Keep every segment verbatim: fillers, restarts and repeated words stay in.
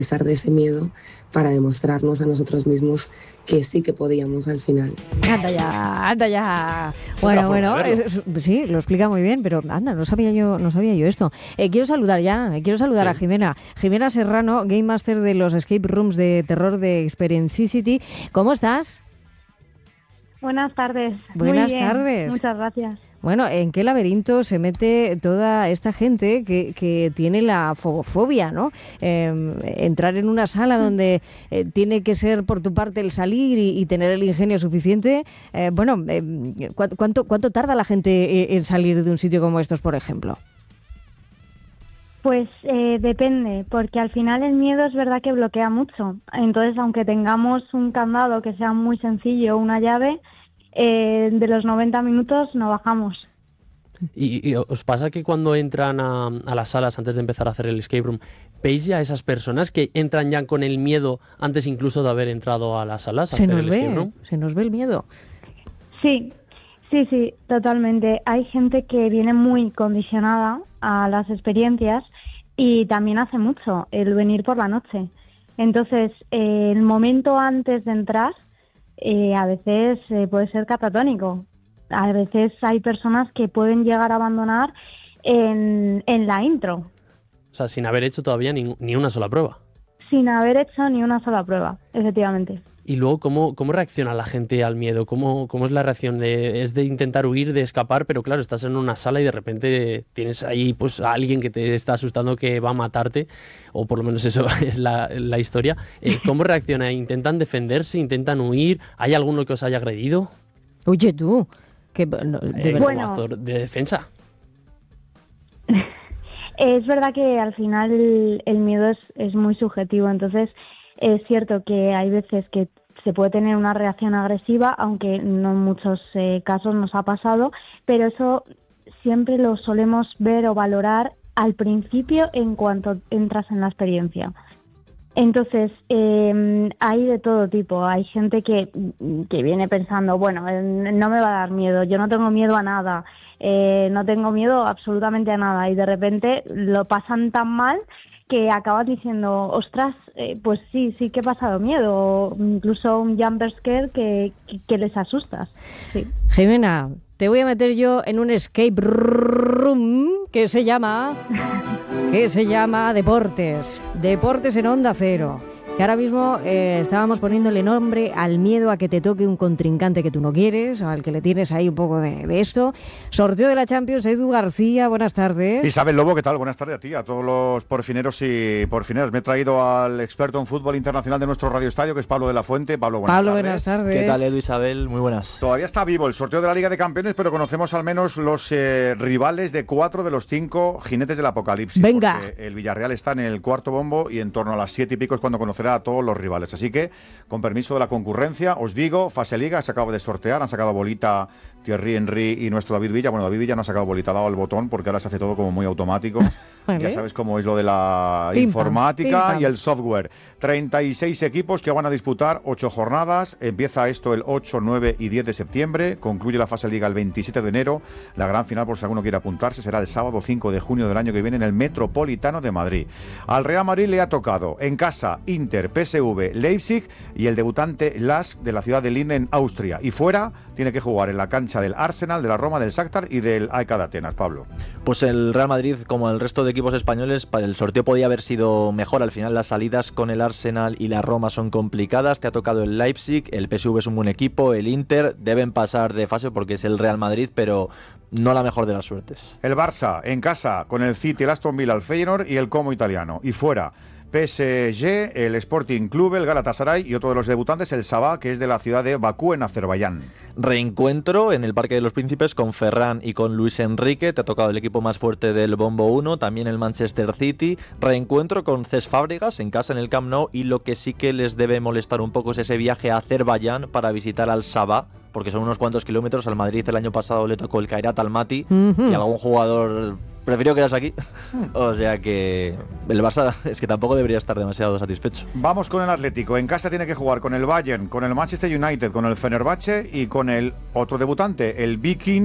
pesar de ese miedo, para demostrarnos a nosotros mismos que sí que podíamos al final. Anda ya, anda ya. Bueno, bueno, es, es, sí, lo explica muy bien, pero anda, no sabía yo, no sabía yo esto. Eh, quiero saludar ya, quiero saludar sí. a Jimena. Jimena Serrano, Game Master de los Escape Rooms de terror de Experiencicity. ¿Cómo estás? Buenas tardes. Buenas muy bien. tardes. Muchas gracias. Bueno, ¿en qué laberinto se mete toda esta gente que, que tiene la fogofobia, ¿no? Eh, entrar en una sala donde eh, tiene que ser por tu parte el salir y, y tener el ingenio suficiente. Eh, bueno, eh, ¿cu- cuánto, ¿cuánto tarda la gente en salir de un sitio como estos, por ejemplo? Pues eh, depende, porque al final el miedo es verdad que bloquea mucho. Entonces, aunque tengamos un candado que sea muy sencillo, una llave, eh, de los noventa minutos no bajamos. ¿Y, y os pasa que cuando entran a, a las salas antes de empezar a hacer el escape room, veis ya a esas personas que entran ya con el miedo antes incluso de haber entrado a las salas a se hacer nos el ve, escape room? Se nos ve el miedo. Sí, sí, sí, totalmente. Hay gente que viene muy condicionada a las experiencias y también hace mucho el venir por la noche. Entonces, eh, el momento antes de entrar eh, a veces eh, puede ser catatónico. A veces hay personas que pueden llegar a abandonar en, en la intro. O sea, sin haber hecho todavía ni, ni una sola prueba. Sin haber hecho ni una sola prueba, efectivamente. Y luego, ¿cómo, cómo reacciona la gente al miedo? ¿Cómo, cómo es la reacción? De, es de intentar huir, de escapar, pero claro, estás en una sala y de repente tienes ahí pues a alguien que te está asustando que va a matarte, o por lo menos eso es la, la historia. Eh, ¿Cómo reacciona? ¿Intentan defenderse? ¿Intentan huir? ¿Hay alguno que os haya agredido? Oye, tú, que no, de eh, verdad. como actor de defensa. Es verdad que al final el, el miedo es, es muy subjetivo, entonces es cierto que hay veces que se puede tener una reacción agresiva, aunque no en muchos eh, casos nos ha pasado, pero eso siempre lo solemos ver o valorar al principio en cuanto entras en la experiencia. Entonces, eh, hay de todo tipo. Hay gente que, que viene pensando, bueno, eh, no me va a dar miedo, yo no tengo miedo a nada, eh, no tengo miedo absolutamente a nada, y de repente lo pasan tan mal que acaban diciendo, ostras, eh, pues sí, sí que he pasado miedo, o incluso un jumper scare que, que, que les asustas. Sí. Jimena, te voy a meter yo en un escape room que se llama... que se llama Deportes. Deportes en Onda Cero. Que ahora mismo eh, estábamos poniéndole nombre al miedo a que te toque un contrincante que tú no quieres, al que le tienes ahí un poco de, de esto. Sorteo de la Champions, Edu García, buenas tardes. Isabel Lobo, ¿qué tal? Buenas tardes a ti, a todos los porfineros y porfineras. Me he traído al experto en fútbol internacional de nuestro Radio Estadio, que es Pablo de la Fuente. Pablo, buenas Pablo, tardes. buenas tardes. ¿Qué tal, Edu, Isabel? Muy buenas. Todavía está vivo el sorteo de la Liga de Campeones, pero conocemos al menos los eh, rivales de cuatro de los cinco jinetes del apocalipsis. Venga. Porque el Villarreal está en el cuarto bombo y en torno a las siete y pico es cuando conocerá a todos los rivales. Así que, con permiso de la concurrencia, os digo, fase Liga, se acaba de sortear, han sacado bolita Thierry Henry y nuestro David Villa. Bueno, David Villa no ha sacado bolita, ha dado el botón porque ahora se hace todo como muy automático. Vale. Ya sabes cómo es lo de la Pim, informática pam, pim, pam. y el software. treinta y seis equipos que van a disputar ocho jornadas. Empieza esto el ocho, nueve y diez de septiembre. Concluye la fase Liga el veintisiete de enero. La gran final, por si alguno quiere apuntarse, será el sábado cinco de junio del año que viene en el Metropolitano de Madrid. Al Real Madrid le ha tocado en casa Inter, P S V, Leipzig y el debutante Lask de la ciudad de Linz en Austria. Y fuera tiene que jugar en la cancha del Arsenal, de la Roma, del Shakhtar y del A E K de Atenas. Pablo. Pues el Real Madrid, como el resto de equipos españoles, para el sorteo podía haber sido mejor. Al final las salidas con el Arsenal y la Roma son complicadas. Te ha tocado el Leipzig, el P S V es un buen equipo, el Inter deben pasar de fase porque es el Real Madrid, pero no la mejor de las suertes. El Barça en casa con el City, el Aston Villa, el Feyenoord y el Como italiano. Y fuera P S G, el Sporting Club, el Galatasaray y otro de los debutantes, el Sabah, que es de la ciudad de Bakú, en Azerbaiyán. Reencuentro en el Parque de los Príncipes con Ferran y con Luis Enrique. Te ha tocado el equipo más fuerte del Bombo uno, también el Manchester City. Reencuentro con Cesc Fábregas en casa en el Camp Nou, y lo que sí que les debe molestar un poco es ese viaje a Azerbaiyán para visitar al Sabah, porque son unos cuantos kilómetros. Al Madrid el año pasado le tocó el Kairat Almaty, uh-huh. y algún jugador prefirió quedarse aquí. O sea que el Barça es que tampoco debería estar demasiado satisfecho. Vamos con el Atlético. En casa tiene que jugar con el Bayern, con el Manchester United, con el Fenerbahce y con el otro debutante, el Viking,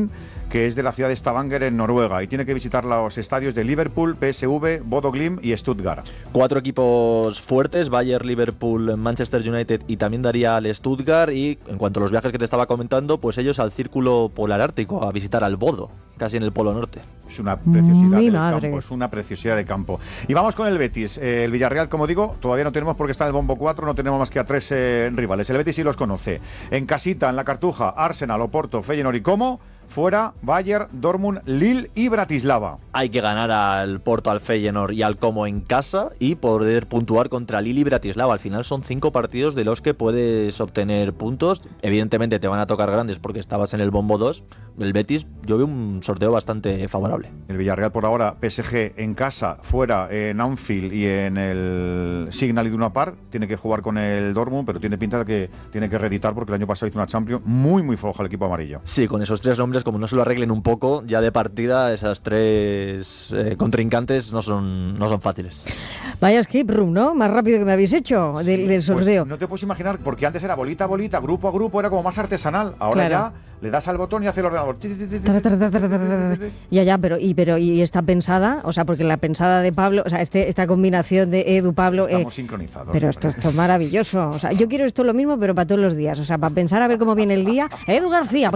que es de la ciudad de Stavanger, en Noruega, y tiene que visitar los estadios de Liverpool, P S V, Bodo Glimt y Stuttgart. Cuatro equipos fuertes, Bayern, Liverpool, Manchester United, y también daría al Stuttgart. Y en cuanto a los viajes que te estaba comentando, pues ellos al Círculo Polar Ártico, a visitar al Bodo, casi en el Polo Norte. Es una preciosidad Mi de madre. campo, es una preciosidad de campo. Y vamos con el Betis. Eh, el Villarreal, como digo, todavía no tenemos porque está en el bombo cuatro, no tenemos más que a tres eh, rivales. El Betis sí los conoce. En casita, en la Cartuja, Arsenal, Oporto, Feyenoord y Como. Fuera, Bayern, Dortmund, Lille y Bratislava. Hay que ganar al Porto, al Feyenoord y al Como en casa y poder puntuar contra Lille y Bratislava. Al final son cinco partidos de los que puedes obtener puntos. Evidentemente te van a tocar grandes porque estabas en el bombo dos. El Betis, yo veo un sorteo bastante favorable. El Villarreal por ahora, P S G en casa, fuera en Anfield y en el Signal Iduna Park. Tiene que jugar con el Dortmund, pero tiene pinta de que tiene que reeditar porque el año pasado hizo una Champions muy muy floja el equipo amarillo. Sí, con esos tres nombres, como no se lo arreglen un poco, ya de partida esas tres eh, contrincantes no son, no son fáciles. Vaya escape room, ¿no? Más rápido que me habéis hecho Sí, del, del sorteo. Pues no te puedes imaginar, porque antes era bolita a bolita, grupo a grupo, era como más artesanal. Ahora Claro. ya le das al botón y hace el ordenador. Tar, tar, tar, tar, tar, tar. Ya, ya, pero y pero y está pensada, o sea, porque la pensada de Pablo, o sea, este, esta combinación de Edu, Pablo, Estamos eh, sincronizados. pero esto, esto es maravilloso. O sea, yo quiero esto lo mismo, pero para todos los días. O sea, para pensar a ver cómo viene el día. Edu García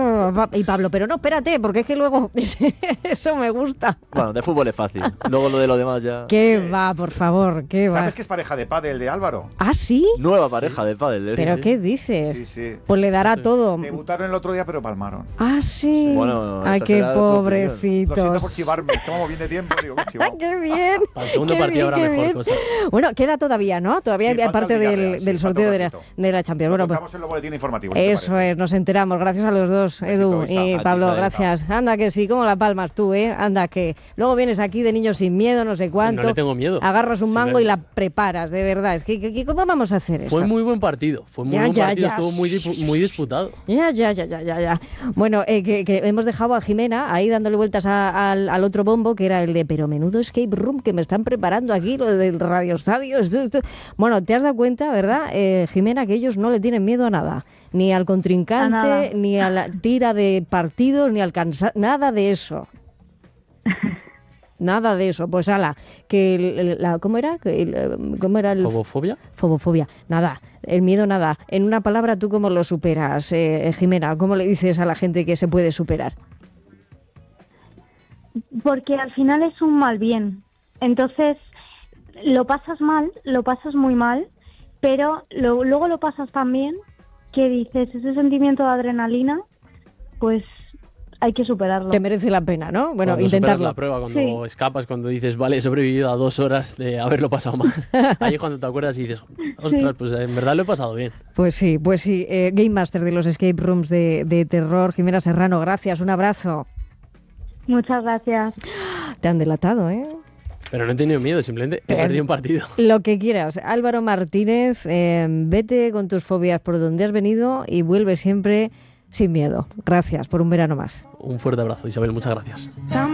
y Pablo, pero no, espérate, porque es que luego eso me gusta. Bueno, de fútbol es fácil. Luego lo de lo demás ya. ¿Qué va, por favor? ¿Qué va? ¿Sabes que es pareja de pádel de Álvaro? ¿Ah, sí? Nueva pareja de pádel. ¿eh? ¿Pero Sí. qué dices? Sí, sí. Pues le dará todo. Debutaron el otro día, pero palmaron. Ah, sí. Bueno, Ay, esa qué será tu opinión. Lo siento por pobrecitos. chivarme, estamos bien de tiempo, digo, qué chivado. ¡Qué bien! Para el segundo qué partido bien, habrá qué mejor bien. cosa. Bueno, queda todavía, ¿no? Todavía Sí, hay falta el parte del, Villarreal, sí, del falta sorteo un de la, ratito. de la Champions. Lo Bueno, pues contamos en el boletín informativo. si te eso parece. es, nos enteramos. Gracias a los dos, Edu Besito, y Isa. Pablo, Isa, Isa. gracias. Anda que sí, como la palmas tú, ¿eh? Anda que luego vienes aquí de niños sin miedo, no sé cuánto. No le tengo miedo. Agarras un Sí, mango me- y la preparas, de verdad. Es que, que- que ¿cómo vamos a hacer esto? Fue muy buen partido, fue muy Ya, buen ya, partido, ya. estuvo muy, dipu- muy disputado. Ya, ya, ya, ya, ya, ya. Bueno, eh, que, que hemos dejado a Jimena ahí dándole vueltas a- al, al otro bombo, que era el de, pero menudo escape room que me están preparando aquí, lo del Radio Estadio. esto, esto. Bueno, te has dado cuenta, ¿verdad, eh, Jimena, que ellos no le tienen miedo a nada? Ni al A nada. contrincante, ni a la tira de partidos, ni al cansa... Nada de eso. Nada de eso. Pues ala, que el- el- la, ¿cómo era? Que el, ¿Cómo era el ¿Fobofobia? Fobofobia? Nada, el miedo nada. En una palabra, ¿tú cómo lo superas, eh, Jimena? ¿Cómo le dices a la gente que se puede superar? Porque al final es un mal bien. Entonces, lo pasas mal, lo pasas muy mal, pero lo- luego lo pasas tan bien que dices, ese sentimiento de adrenalina, pues hay que superarlo. Te merece la pena, ¿no? Bueno, Cuando superas intentarlo. la prueba, cuando Sí. escapas, cuando dices, vale, he sobrevivido a dos horas de haberlo pasado mal. Ahí es cuando te acuerdas y dices, ostras, pues en verdad lo he pasado bien. Pues sí, pues sí. Eh, Game Master de los escape rooms de, de terror, Jimena Serrano, gracias, un abrazo. Muchas gracias. Te han delatado, ¿eh? Pero no he tenido miedo, simplemente he Pero- perdido un partido. Lo que quieras. Álvaro Martínez, eh, vete con tus fobias por donde has venido y vuelve siempre sin miedo. Gracias por un verano más. Un fuerte abrazo, Isabel, muchas gracias.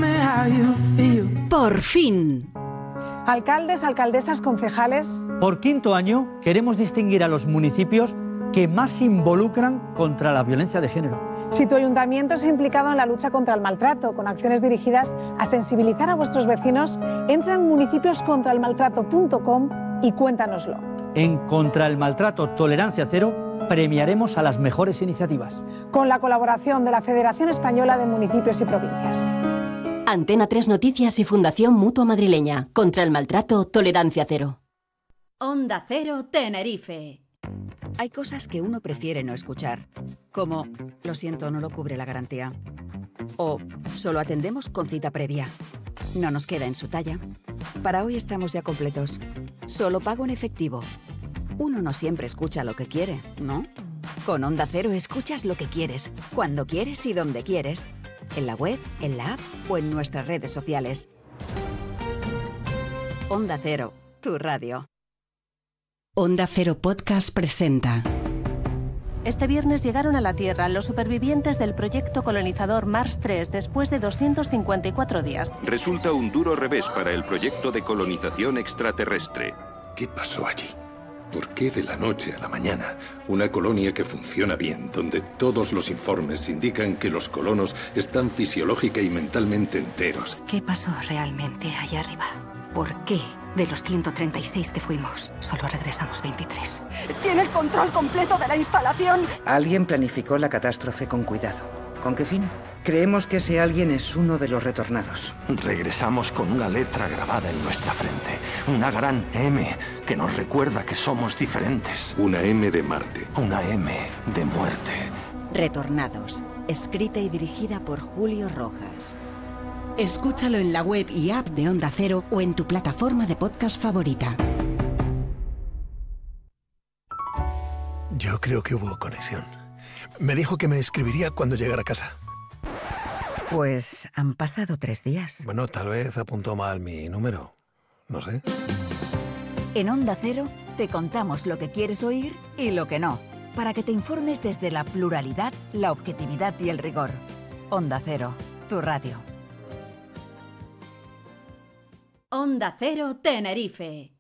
Por fin. Alcaldes, alcaldesas, concejales. Por quinto año queremos distinguir a los municipios que más se involucran contra la violencia de género. Si tu ayuntamiento se ha implicado en la lucha contra el maltrato con acciones dirigidas a sensibilizar a vuestros vecinos, entra en municipios contra el maltrato punto com y cuéntanoslo. En Contra el Maltrato Tolerancia Cero premiaremos a las mejores iniciativas. Con la colaboración de la Federación Española de Municipios y Provincias. Antena tres Noticias y Fundación Mutua Madrileña. Contra el Maltrato Tolerancia Cero. Onda Cero Tenerife. Hay cosas que uno prefiere no escuchar, como lo siento, no lo cubre la garantía. O solo atendemos con cita previa. No nos queda en su talla. Para hoy estamos ya completos. Solo pago en efectivo. Uno no siempre escucha lo que quiere, ¿no? Con Onda Cero escuchas lo que quieres, cuando quieres y donde quieres. En la web, en la app o en nuestras redes sociales. Onda Cero, tu radio. Onda Cero Podcast presenta. Este viernes llegaron a la Tierra los supervivientes del proyecto colonizador Mars tres después de doscientos cincuenta y cuatro días. Resulta un duro revés para el proyecto de colonización extraterrestre. ¿Qué pasó allí? ¿Por qué de la noche a la mañana una colonia que funciona bien, donde todos los informes indican que los colonos están fisiológica y mentalmente enteros? ¿Qué pasó realmente allá arriba? ¿Por qué de los ciento treinta y seis que fuimos solo regresamos veintitrés? ¿Tiene el control completo de la instalación? Alguien planificó la catástrofe con cuidado. ¿Con qué fin? Creemos que ese alguien es uno de los retornados. Regresamos con una letra grabada en nuestra frente. Una gran M que nos recuerda que somos diferentes. Una M de Marte. Una M de muerte. Retornados. Escrita y dirigida por Julio Rojas. Escúchalo en la web y app de Onda Cero o en tu plataforma de podcast favorita. Yo creo que hubo conexión. Me dijo que me escribiría cuando llegara a casa. Pues han pasado tres días. Bueno, tal vez apuntó mal mi número. No sé. En Onda Cero te contamos lo que quieres oír y lo que no, para que te informes desde la pluralidad, la objetividad y el rigor. Onda Cero, tu radio. Onda Cero Tenerife.